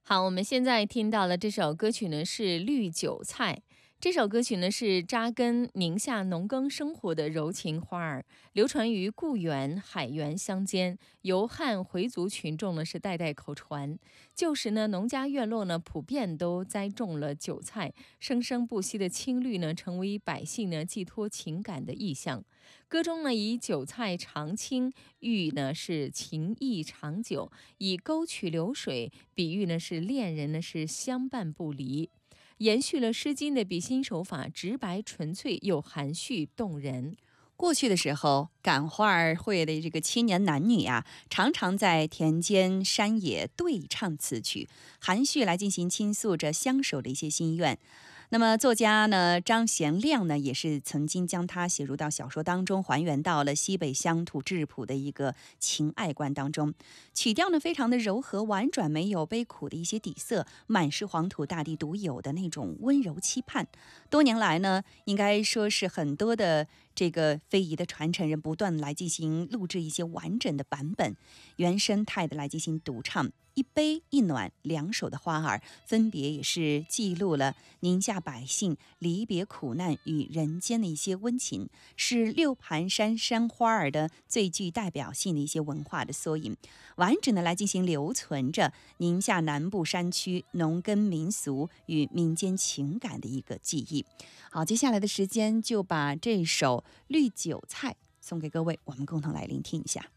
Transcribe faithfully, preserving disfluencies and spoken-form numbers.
好，我们现在听到了这首歌曲呢是《绿韭菜》。这首歌曲呢是扎根宁夏农耕生活的柔情花儿，流传于故园、海原乡间，由汉回族群众呢是代代口传。旧时呢，农家院落呢普遍都栽种了韭菜，生生不息的青绿呢成为百姓呢寄托情感的意象。歌中呢以韭菜长青喻呢是情谊长久，以沟渠流水比喻呢是恋人呢是相伴不离，延续了《诗经》的笔心手法，直白纯粹又含蓄动人。 过去的时候，赶花儿会的这个青年男女啊，常常在田间山野对唱此曲，含蓄来进行倾诉着相守的一些心愿。那么作家呢张贤亮呢，也是曾经将它写入到小说当中，还原到了西北乡土质朴的一个情爱观当中。曲调呢非常的柔和婉转，没有悲苦的一些底色，满是黄土大地独有的那种温柔期盼。多年来呢，应该说是很多的这个非遗的传承人不断来进行录制一些完整的版本，原生态的来进行独唱。一悲一暖两首的花儿，分别也是记录了宁夏百姓离别苦难与人间的一些温情，是六盘山山花儿的最具代表性的一些文化的缩影，完整的来进行留存着宁夏南部山区农耕民俗与民间情感的一个记忆。好，接下来的时间就把这首《绿韭菜》送给各位，我们共同来聆听一下。